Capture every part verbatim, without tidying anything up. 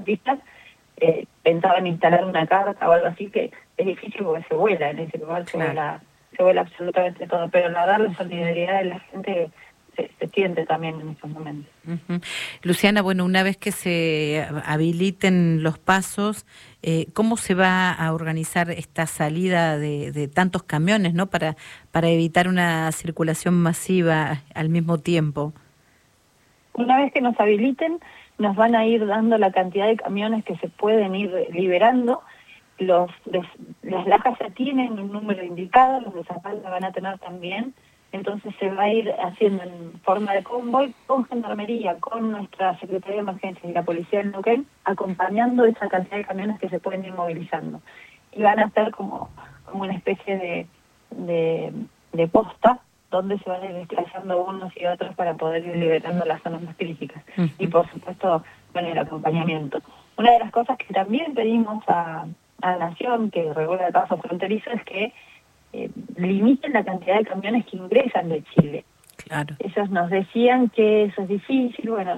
pistas, eh, pensaban instalar una carta o algo así, que es difícil porque se vuela en ese lugar, se Claro. vuela, se vuela absolutamente todo, pero la verdad la solidaridad de la gente se, se siente también en estos momentos. Uh-huh. Luciana, bueno, una vez que se habiliten los pasos, eh, ¿cómo se va a organizar esta salida de, de tantos camiones, ¿no? Para, para evitar una circulación masiva al mismo tiempo. Una vez que nos habiliten, nos van a ir dando la cantidad de camiones que se pueden ir liberando. Los, los las lajas ya tienen un número indicado, los de Zapala van a tener también. Entonces se va a ir haciendo en forma de convoy con Gendarmería, con nuestra Secretaría de Emergencias y la Policía del Neuquén, acompañando esa cantidad de camiones que se pueden ir movilizando. Y van a ser como, como una especie de, de, de posta, donde se van a ir desplazando unos y otros para poder ir liberando las zonas más críticas. Uh-huh. Y por supuesto, bueno, el acompañamiento. Una de las cosas que también pedimos a, a la Nación, que regula el paso fronterizo, es que eh, limiten la cantidad de camiones que ingresan de Chile. Claro. Ellos nos decían que eso es difícil, bueno,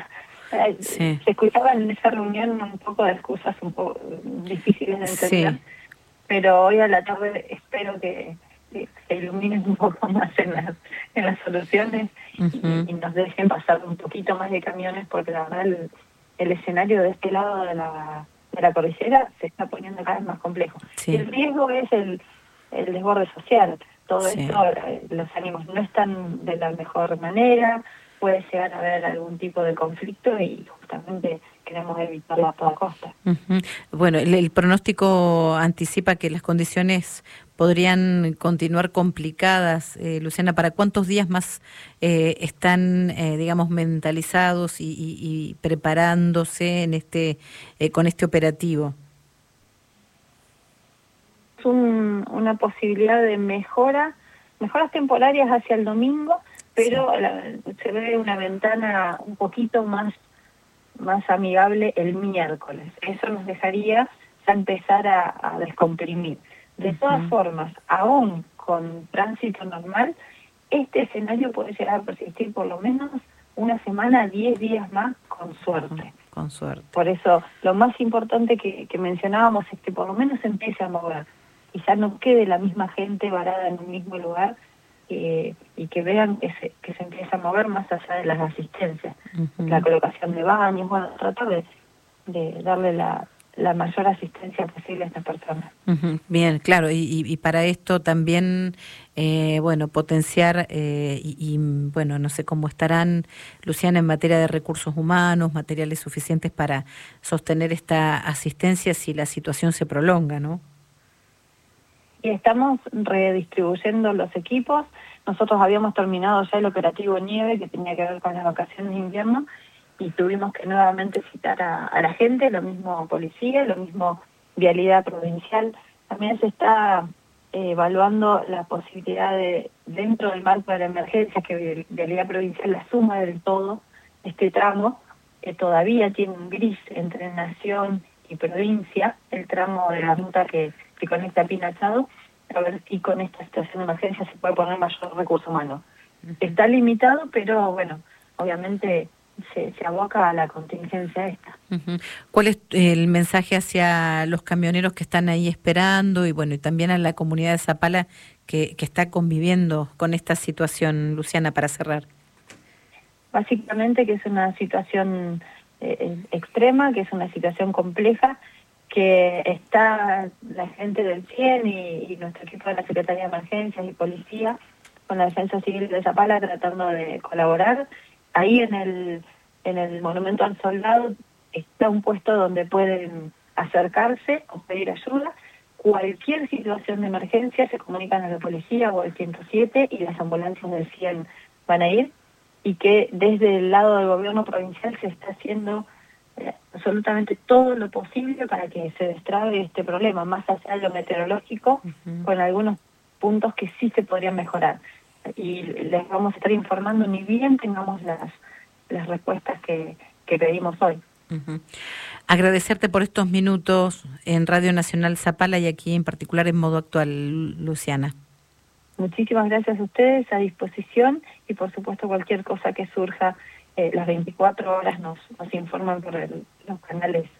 sí. Se escuchaban en esa reunión un poco de excusas un poco difíciles de entender, sí. Pero hoy a la tarde espero que se iluminen un poco más en las, en las soluciones uh-huh. y, y nos dejen pasar un poquito más de camiones, porque la verdad el, el escenario de este lado de la, de la cordillera se está poniendo cada vez más complejo. Sí. Y el riesgo es el, el desborde social. Todo sí. esto, los ánimos no están de la mejor manera, puede llegar a haber algún tipo de conflicto y justamente queremos evitarlo a toda costa. Uh-huh. Bueno, el, el pronóstico anticipa que las condiciones podrían continuar complicadas. Eh, Luciana, ¿para cuántos días más eh, están, eh, digamos, mentalizados y, y, y preparándose en este eh, con este operativo? Es un, una posibilidad de mejora, mejoras temporarias hacia el domingo, pero sí. la, se ve una ventana un poquito más más amigable el miércoles. Eso nos dejaría ya empezar a, a descomprimir. De uh-huh. todas formas, aún con tránsito normal, este escenario puede llegar a persistir por lo menos una semana, diez días más, con suerte. Con suerte. Por eso, lo más importante que, que mencionábamos es que por lo menos se empiece a mover y ya no quede la misma gente varada en un mismo lugar, Eh, y que vean que se, que se empieza a mover más allá de las asistencias, uh-huh. la colocación de baños, bueno, tratar de, de darle la, la mayor asistencia posible a estas personas. Uh-huh. Bien, claro, y, y, y para esto también, eh, bueno, potenciar, eh, y, y bueno, no sé cómo estarán, Luciana, en materia de recursos humanos, materiales suficientes para sostener esta asistencia si la situación se prolonga, ¿no? Y estamos redistribuyendo los equipos. Nosotros habíamos terminado ya el operativo Nieve, que tenía que ver con las vacaciones de invierno, y tuvimos que nuevamente citar a, a la gente, lo mismo policía, lo mismo vialidad provincial. También se está eh, evaluando la posibilidad de, dentro del marco de la emergencia, que vialidad provincial la suma del todo este tramo, que todavía tiene un gris entre nación y provincia, el tramo de la ruta que que conecta Pinachado, a ver si con esta situación de emergencia se puede poner mayor recurso humano. Uh-huh. Está limitado, pero bueno, obviamente se, se aboca a la contingencia esta. Uh-huh. ¿Cuál es el mensaje hacia los camioneros que están ahí esperando y bueno, y también a la comunidad de Zapala que, que está conviviendo con esta situación, Luciana, para cerrar? Básicamente que es una situación eh, extrema, que es una situación compleja, que está la gente del C I E N y, y nuestro equipo de la Secretaría de Emergencias y Policía con la Defensa Civil de Zapala tratando de colaborar. Ahí en el en el Monumento al Soldado está un puesto donde pueden acercarse o pedir ayuda. Cualquier situación de emergencia se comunican a la policía o al ciento siete y las ambulancias del C I E N van a ir, y que desde el lado del gobierno provincial se está haciendo absolutamente todo lo posible para que se destrabe este problema, más allá de lo meteorológico, uh-huh. con algunos puntos que sí se podrían mejorar. Y les vamos a estar informando ni bien tengamos las, las respuestas que, que pedimos hoy. Uh-huh. Agradecerte por estos minutos en Radio Nacional Zapala y aquí en particular en Modo Actual, Luciana. Muchísimas gracias a ustedes, a disposición, y por supuesto cualquier cosa que surja, eh, las veinticuatro horas nos, nos informan por el, los canales